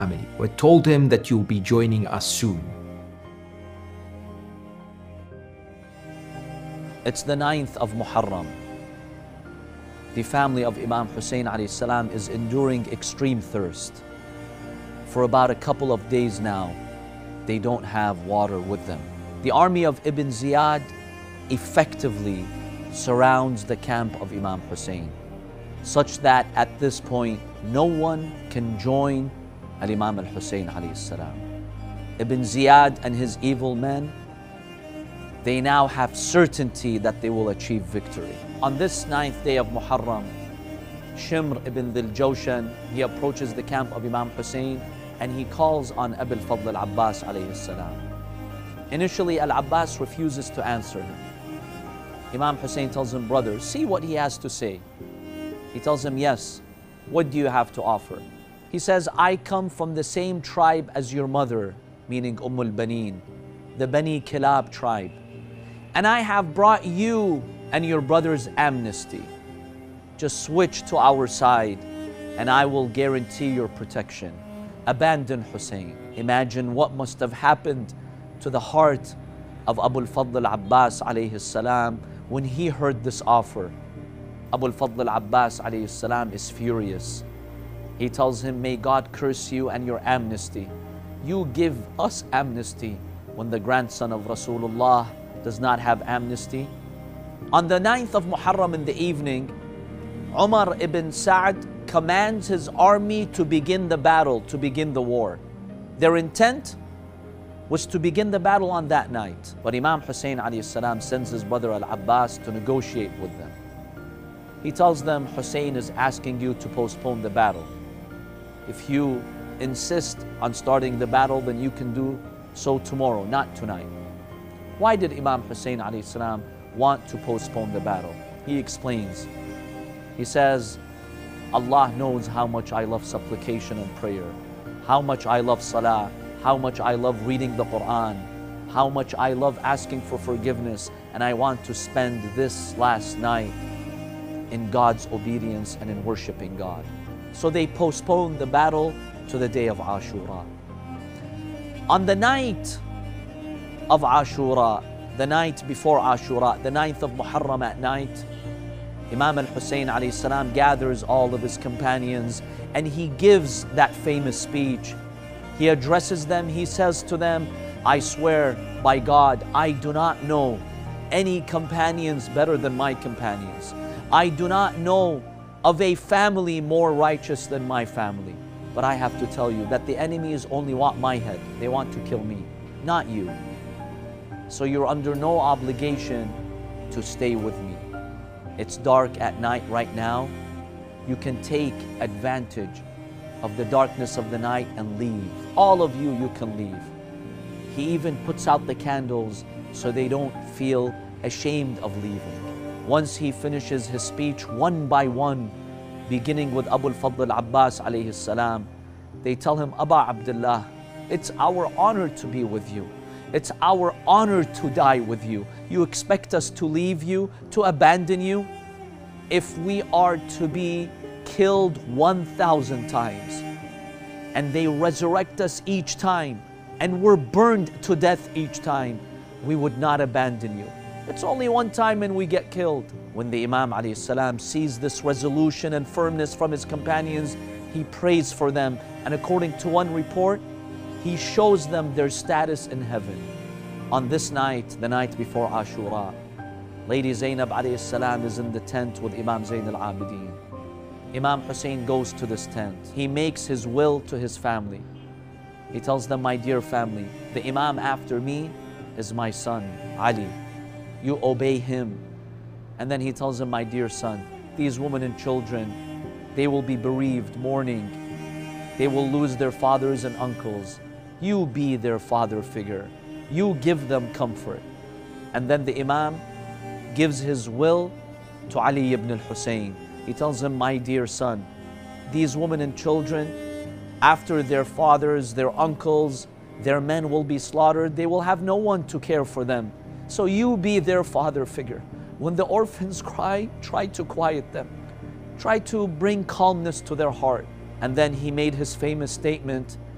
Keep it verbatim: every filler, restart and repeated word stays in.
family. We told him that you'll be joining us soon. It's the ninth of Muharram. The family of Imam Hussein alayhi salam is enduring extreme thirst. For about a couple of days now, they don't have water with them. The army of Ibn Ziyad effectively surrounds the camp of Imam Hussein, such that at this point, no one can join Al-Imam al-Hussein alayhi salam. Ibn Ziyad and his evil men, they now have certainty that they will achieve victory. On this ninth day of Muharram, Shimr ibn Dhil Jawshan, he approaches the camp of Imam Hussein and he calls on Abu al-Fadl al-Abbas alayhi salam. Initially, al-Abbas refuses to answer him. Imam Hussein tells him, brother, see what he has to say. He tells him, yes, what do you have to offer? He says, I come from the same tribe as your mother, meaning Umm al-Baneen, the Bani Kilab tribe. And I have brought you and your brother's amnesty. Just switch to our side and I will guarantee your protection. Abandon Hussein. Imagine what must have happened to the heart of Abu al-Fadl al-Abbas alayhi salam when he heard this offer. Abu al-Fadl al-Abbas alayhi salam is furious. He tells him, may God curse you and your amnesty. You give us amnesty when the grandson of Rasulullah does not have amnesty. On the ninth of Muharram in the evening, Umar ibn Sa'd commands his army to begin the battle, to begin the war. Their intent was to begin the battle on that night. But Imam Hussein alayhi salam sends his brother Al-Abbas to negotiate with them. He tells them, Hussein is asking you to postpone the battle. If you insist on starting the battle, then you can do so tomorrow, not tonight. Why did Imam Hussein alayhi salam want to postpone the battle? He explains. He says, Allah knows how much I love supplication and prayer, how much I love salah, how much I love reading the Quran, how much I love asking for forgiveness, and I want to spend this last night in God's obedience and in worshiping God. So they postponed the battle to the day of Ashura. On the night of Ashura, the night before Ashura, the ninth of Muharram at night, Imam al-Hussein alayhi salam gathers all of his companions and he gives that famous speech. He addresses them, he says to them, I swear by God, I do not know any companions better than my companions. I do not know of a family more righteous than my family. But I have to tell you that the enemies only want my head. They want to kill me, not you. So you're under no obligation to stay with me. It's dark at night right now. You can take advantage of the darkness of the night and leave. All of you, you can leave. He even puts out the candles so they don't feel ashamed of leaving. Once he finishes his speech, one by one, beginning with Abu al-Fadl al-Abbas alayhi salam, they tell him, Aba Abdullah, it's our honor to be with you. It's our honor to die with you. You expect us to leave you, to abandon you? If we are to be killed one thousand times and they resurrect us each time and we're burned to death each time, we would not abandon you. It's only one time and we get killed. When the Imam alayhi salam sees this resolution and firmness from his companions, he prays for them, and according to one report, he shows them their status in heaven. On this night, the night before Ashura, Lady Zainab alayhi salam is in the tent with Imam Zayn al-Abidin. Imam Hussein goes to this tent. He makes his will to his family. He tells them, my dear family, the Imam after me is my son, Ali. You obey him. And then he tells them, my dear son, these women and children, they will be bereaved, mourning. They will lose their fathers and uncles. You be their father figure. You give them comfort. And then the Imam gives his will to Ali ibn al-Hussein. He tells him, my dear son, these women and children, after their fathers, their uncles, their men will be slaughtered, they will have no one to care for them. So you be their father figure. When the orphans cry, try to quiet them. Try to bring calmness to their heart. And then he made his famous statement,